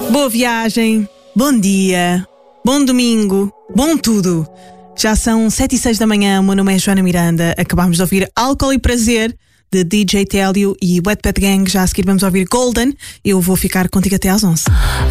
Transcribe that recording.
Boa viagem, bom dia, bom domingo, bom tudo. Já são 7:06 da manhã, o meu nome é Joana Miranda. Acabámos de ouvir Álcool e Prazer, de DJ Télio e Wet Pet Gang. Já a seguir vamos ouvir Golden. Eu vou ficar contigo até às 11.